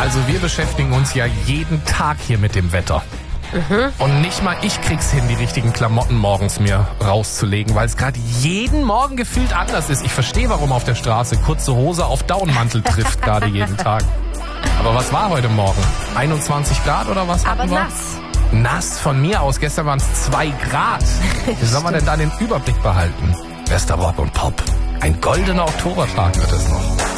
Also wir beschäftigen uns ja jeden Tag hier mit dem Wetter. Und nicht mal ich krieg's hin, die richtigen Klamotten morgens mir rauszulegen, weil es gerade jeden Morgen gefühlt anders ist. Ich verstehe, warum auf der Straße kurze Hose auf Downmantel trifft gerade jeden Tag. Aber was war heute Morgen? 21 Grad oder was hatten wir? Aber nass. Nass von mir aus. Gestern waren es 2 Grad. Wie soll man denn da den Überblick behalten? Bester Rock und Pop. Ein goldener Oktobertag wird es noch.